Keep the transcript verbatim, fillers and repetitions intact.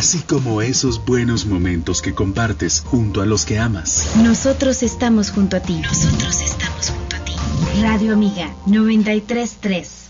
así como esos buenos momentos que compartes junto a los que amas. Nosotros estamos junto a ti. Nosotros estamos junto a ti. Radio Amiga noventa y tres punto tres.